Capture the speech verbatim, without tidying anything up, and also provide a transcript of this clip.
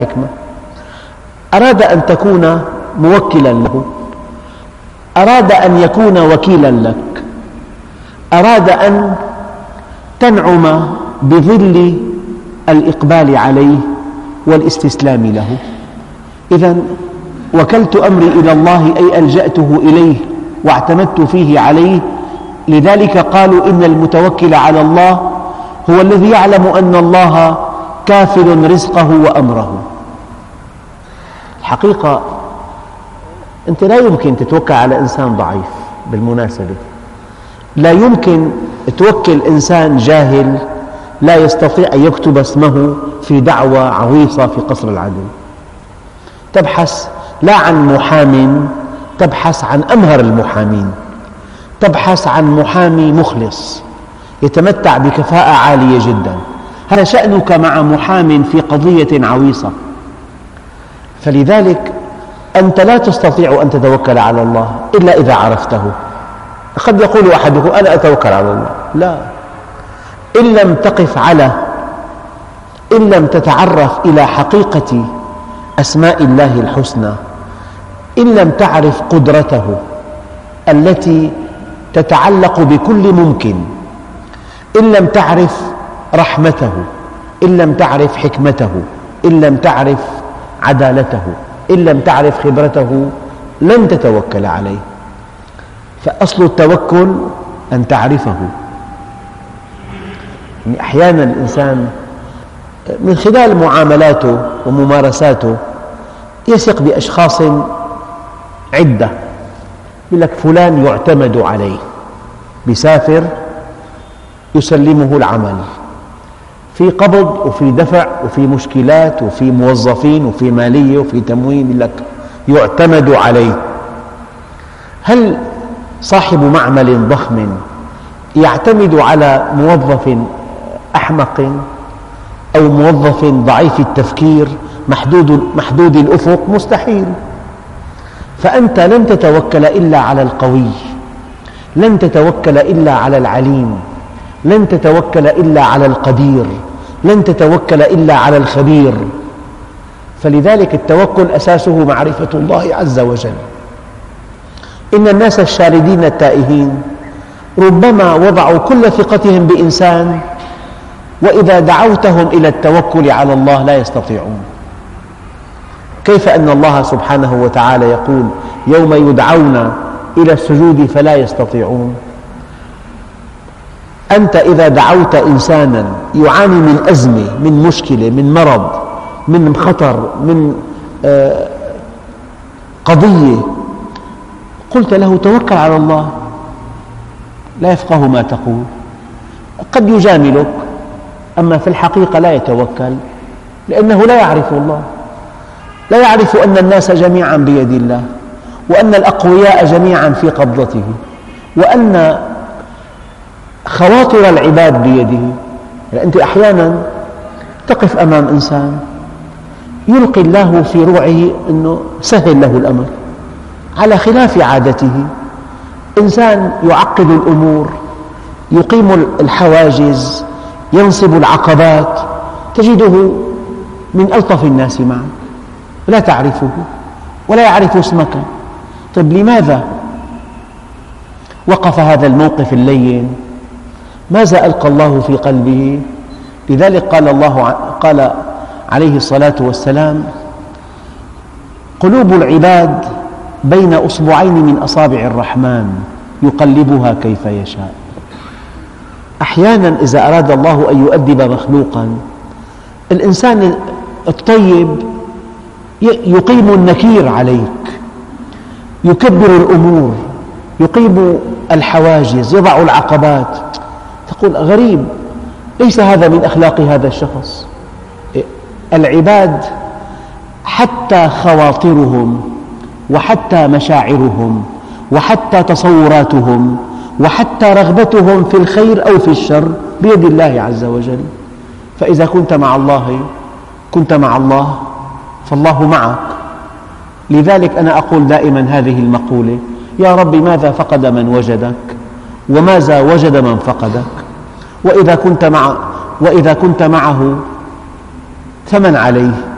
حكمة. أراد أن تكون موكلا له، أراد أن يكون وكيلا لك، أراد أن تنعم بظل الإقبال عليه والاستسلام له. إذن وكلت أمري إلى الله، أي ألجأته إليه واعتمدت فيه عليه. لذلك قالوا إن المتوكل على الله هو الذي يعلم أن الله كافل رزقه وأمره. الحقيقة أنت لا يمكن تتوكل على إنسان ضعيف، بالمناسبة لا يمكن توكل إنسان جاهل لا يستطيع أن يكتب اسمه في دعوى عويصة في قصر العدل. تبحث لا عن محام، تبحث عن أمهر المحامين، تبحث عن محامي مخلص يتمتع بكفاءة عالية جدا. هذا شأنك مع محام في قضية عويصة. فلذلك أنت لا تستطيع أن تتوكل على الله إلا إذا عرفته. قد يقول أحدكم أنا أتوكل على الله، لا، إن لم تقف على إن لم تتعرف إلى حقيقة أسماء الله الحسنى، إن لم تعرف قدرته التي تتعلق بكل ممكن، إن لم تعرف رحمته، إن لم تعرف حكمته، إن لم تعرف عدالته، إن لم تعرف خبرته، لن تتوكل عليه. فأصل التوكل أن تعرفه. يعني أحيانا الإنسان من خلال معاملاته وممارساته يثق بأشخاص عدة، يقول لك فلان يعتمد عليه، بيسافر يسلمه العمل، في قبض وفي دفع وفي مشكلات وفي موظفين وفي مالية وفي تموين، يقول لك يعتمد عليه. هل صاحب معمل ضخم يعتمد على موظف أحمق أو موظف ضعيف التفكير محدود محدود الأفق؟ مستحيل. فأنت لن تتوكل إلا على القوي، لن تتوكل إلا على العليم، لن تتوكل إلا على القدير، لن تتوكل إلا على الخبير. فلذلك التوكل أساسه معرفة الله عز وجل. إن الناس الشاردين التائهين ربما وضعوا كل ثقتهم بإنسان، وإذا دعوتهم إلى التوكل على الله لا يستطيعون. كيف أن الله سبحانه وتعالى يقول يوم يدعون إلى السجود فلا يستطيعون. أنت إذا دعوت إنسانا يعاني من أزمة، من مشكلة، من مرض، من خطر، من قضية، قلت له توكل على الله، لا يفقه ما تقول، قد يجاملك، أما في الحقيقة لا يتوكل، لأنه لا يعرف الله، لا يعرف أن الناس جميعا بيد الله، وأن الأقوياء جميعا في قبضته، وأن خواطر العباد بيده. يعني أنت أحيانا تقف أمام إنسان يلقي الله في روعه أنه سهل له الأمر على خلاف عادته. إنسان يعقد الأمور، يقيم الحواجز، ينصب العقبات، تجده من ألطف الناس معك، لا تعرفه ولا يعرف اسمك. طيب لماذا وقف هذا الموقف اللين؟ ماذا ألقى الله في قلبه؟ لذلك قال الله قال عليه الصلاة والسلام قلوب العباد بين أصبعين من أصابع الرحمن يقلبها كيف يشاء. أحيانا إذا أراد الله أن يؤدب مخلوقا، الإنسان الطيب يقيم النكير عليك، يكبر الأمور، يقيم الحواجز، يضع العقبات، تقول غريب، ليس هذا من أخلاق هذا الشخص. العباد حتى خواطرهم وحتى مشاعرهم وحتى تصوراتهم وحتى رغبتهم في الخير أو في الشر بيد الله عز وجل. فإذا كنت مع الله كنت مع الله، فالله معك. لذلك أنا أقول دائما هذه المقولة: يا رب ماذا فقد من وجدك وماذا وجد من فقدك؟ وإذا كنت مع وإذا كنت معه فمن عليه؟